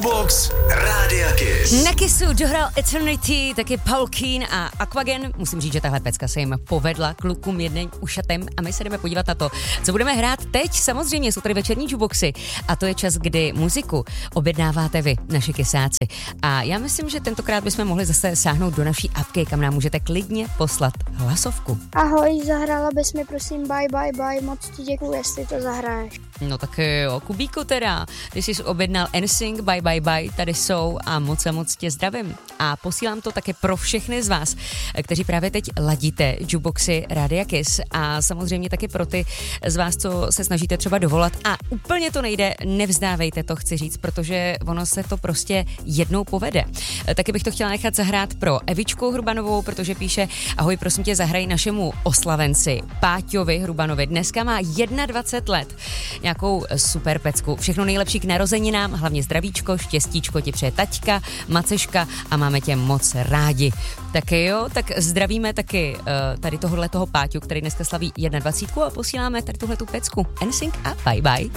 Jukebox Rádia Kiss. Na Kissu dohrál Eternity, taky Paul Keen a Aquagen. Musím říct, že tahle pecka se jim povedla, klukům jedným ušatem, a my se jdeme podívat na to, co budeme hrát teď. Samozřejmě jsou tady večerní jukeboxy a to je čas, kdy muziku objednáváte vy, naši kisáci. A já myslím, že tentokrát bychom mohli zase sáhnout do naší apky, kam nám můžete klidně poslat hlasovku. Ahoj, zahrála bys mi prosím Bye Bye Bye, moc ti děkuju, jestli to zahraješ. No tak jo, Kubíku teda, ty jsi objednal NSYNC, Bye Bye Bye, tady jsou a moc tě zdravím. A posílám to také pro všechny z vás, kteří právě teď ladíte jukeboxy Rádia Kiss, a samozřejmě taky pro ty z vás, co se snažíte třeba dovolat a úplně to nejde, nevzdávejte to, chci říct, protože ono se to prostě jednou povede. Taky bych to chtěla nechat zahrát pro Evičku Hrubanovou, protože píše: ahoj, prosím tě, zahraj našemu oslavenci Páťovi Hrubanovi, dneska má 21 let, nějakou super pecku, všechno nejlepší k narozeninám, hlavně zdravíčko, štěstíčko ti přeje taťka, maceška a máme tě moc rádi. Tak jo, tak zdravíme taky tady tohoto Páťu, který dneska slaví 21, a posíláme tady tuhletu pecku NSYNC a Bye Bye.